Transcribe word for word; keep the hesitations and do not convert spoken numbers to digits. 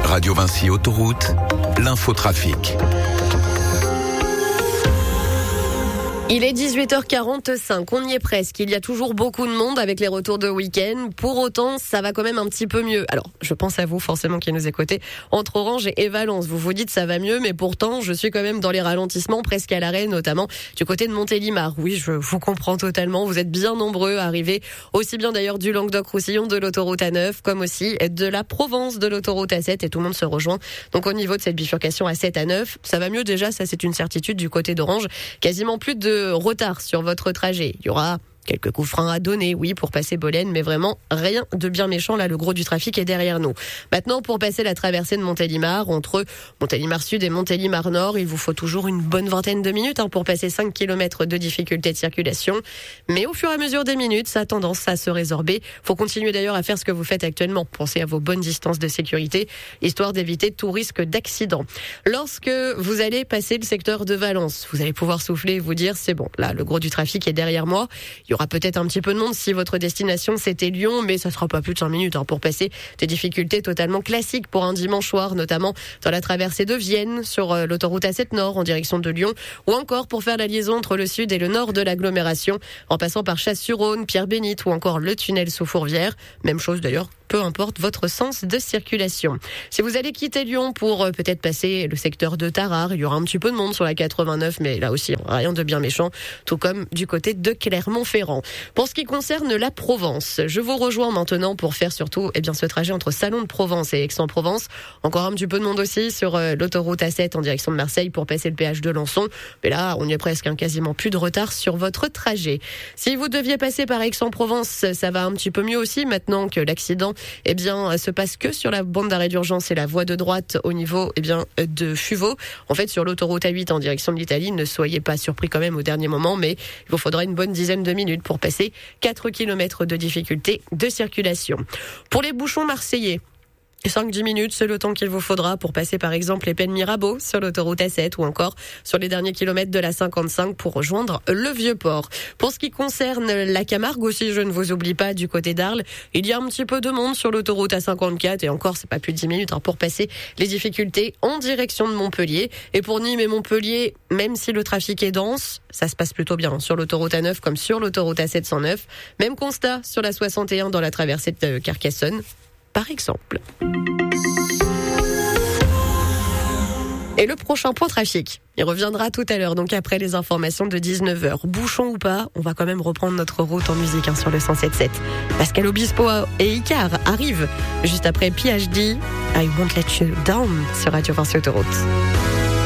Radio Vinci Autoroute, l'infotrafic. Il est dix-huit heures quarante-cinq, on y est presque. Il y a toujours beaucoup de monde avec les retours de week-end. Pour autant, ça va quand même un petit peu mieux. Alors, je pense à vous forcément qui nous écoutez. Entre Orange et Valence, vous vous dites ça va mieux, mais pourtant, je suis quand même dans les ralentissements, presque à l'arrêt, notamment du côté de Montélimar. Oui, je vous comprends totalement. Vous êtes bien nombreux à arriver, aussi bien d'ailleurs du Languedoc-Roussillon, de l'autoroute A neuf, comme aussi de la Provence, de l'autoroute A sept, et tout le monde se rejoint. Donc, au niveau de cette bifurcation A sept à neuf, ça va mieux déjà, ça c'est une certitude du côté d'Orange. Quasiment plus de retard sur votre trajet. Il y aura quelques coups freins à donner, oui, pour passer Bolène, mais vraiment rien de bien méchant. Là, le gros du trafic est derrière nous. Maintenant, pour passer la traversée de Montélimar, entre Montélimar Sud et Montélimar Nord, il vous faut toujours une bonne vingtaine de minutes hein, pour passer cinq kilomètres de difficulté de circulation. Mais au fur et à mesure des minutes, ça a tendance à se résorber. Faut continuer d'ailleurs à faire ce que vous faites actuellement. Pensez à vos bonnes distances de sécurité, histoire d'éviter tout risque d'accident. Lorsque vous allez passer le secteur de Valence, vous allez pouvoir souffler et vous dire, c'est bon, là, le gros du trafic est derrière moi. Il y aura peut-être un petit peu de monde si votre destination c'était Lyon, mais ça sera pas plus de cinq minutes hein, pour passer des difficultés totalement classiques pour un dimanche soir, notamment dans la traversée de Vienne, sur euh, l'autoroute A sept Nord en direction de Lyon, ou encore pour faire la liaison entre le sud et le nord de l'agglomération, en passant par Chasse-sur-Rhône, Pierre-Bénite ou encore le tunnel sous Fourvière. Même chose d'ailleurs, peu importe votre sens de circulation. Si vous allez quitter Lyon pour euh, peut-être passer le secteur de Tarare, il y aura un petit peu de monde sur la quatre-vingt-neuf, mais là aussi, rien de bien méchant, tout comme du côté de Clermont-Ferrand. Pour ce qui concerne la Provence, je vous rejoins maintenant pour faire surtout eh bien, ce trajet entre Salon de Provence et Aix-en-Provence. Encore un petit peu de monde aussi sur euh, l'autoroute A sept en direction de Marseille pour passer le péage de Lançon. Mais là, on y est presque, hein, quasiment plus de retard sur votre trajet. Si vous deviez passer par Aix-en-Provence, ça va un petit peu mieux aussi maintenant que l'accident eh bien, se passe que sur la bande d'arrêt d'urgence et la voie de droite au niveau eh bien, de Fuveau. En fait, sur l'autoroute A huit en direction de l'Italie, ne soyez pas surpris quand même au dernier moment, mais il vous faudra une bonne dizaine de minutes pour passer quatre kilomètres de difficulté de circulation. Pour les bouchons marseillais, cinq à dix minutes, c'est le temps qu'il vous faudra pour passer par exemple les Pennes Mirabeau sur l'autoroute A sept ou encore sur les derniers kilomètres de la cinquante-cinq pour rejoindre le Vieux-Port. Pour ce qui concerne la Camargue aussi, je ne vous oublie pas du côté d'Arles, il y a un petit peu de monde sur l'autoroute A cinquante-quatre et encore c'est pas plus de dix minutes hein, pour passer les difficultés en direction de Montpellier. Et pour Nîmes et Montpellier, même si le trafic est dense, ça se passe plutôt bien sur l'autoroute A neuf comme sur l'autoroute A sept cent neuf. Même constat sur la soixante et un dans la traversée de Carcassonne, par exemple. Et le prochain point trafic, il reviendra tout à l'heure, donc après les informations de dix-neuf heures. Bouchon ou pas, on va quand même reprendre notre route en musique hein, sur le cent sept sept. Pascal Obispo et Icar arrivent juste après P H D, I Won't Let You Down sur Radio Vinci Autoroute.